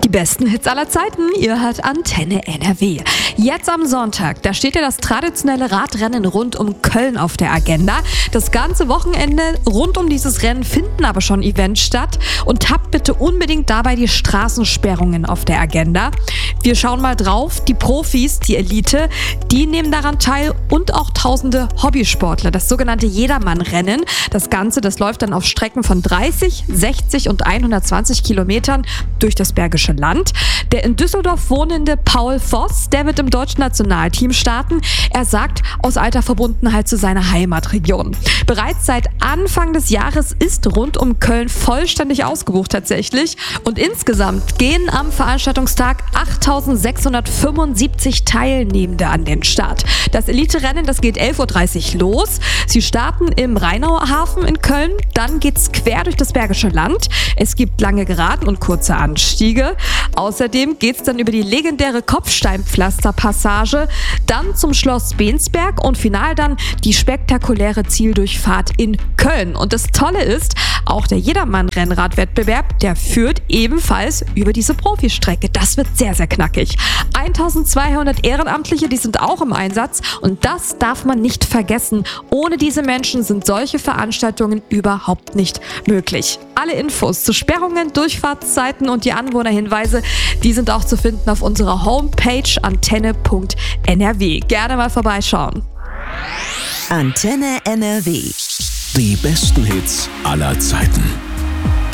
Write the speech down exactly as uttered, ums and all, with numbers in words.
Die besten Hits aller Zeiten, ihr hört Antenne N R W. Jetzt am Sonntag, da steht ja das traditionelle Radrennen rund um Köln auf der Agenda. Das ganze Wochenende rund um dieses Rennen finden aber schon Events statt. Und habt bitte unbedingt dabei die Straßensperrungen auf der Agenda. Wir schauen mal drauf, die Profis, die Elite, die nehmen daran teil und auch tausende Hobbysportler, das sogenannte Jedermann-Rennen. Das Ganze, das läuft dann auf Strecken von dreißig, sechzig und hundertzwanzig Kilometern durch das Bergische Land. Der in Düsseldorf wohnende Paul Voss, der wird im deutschen Nationalteam starten. Er sagt, aus alter Verbundenheit zu seiner Heimatregion. Bereits seit Anfang des Jahres ist rund um Köln vollständig ausgebucht tatsächlich. Und insgesamt gehen am Veranstaltungstag achttausendsechshundertfünfundsiebzig Teilnehmende an den Start. Das Elite-Rennen, das geht elf Uhr dreißig los. Sie starten im Rheinauer Hafen in Köln. Dann geht's quer durch das Bergische Land. Es gibt lange Geraden und kurze Anstiege. Außerdem geht's dann über die legendäre Kopfsteinpflasterpassage, dann zum Schloss Bensberg und final dann die spektakuläre Zieldurchfahrt in Köln. Und das Tolle ist, auch der Jedermann-Rennradwettbewerb, der führt ebenfalls über diese Profistrecke. Das wird sehr, sehr knackig. eintausendzweihundert Ehrenamtliche, die sind auch im Einsatz und das darf man nicht vergessen. Ohne diese Menschen sind solche Veranstaltungen überhaupt nicht möglich. Alle Infos zu Sperrungen, Durchfahrtszeiten und die Anwohnerhinweise, die sind auch zu finden auf unserer Homepage antenne punkt n r w. Gerne mal vorbeischauen. Antenne N R W. Die besten Hits aller Zeiten.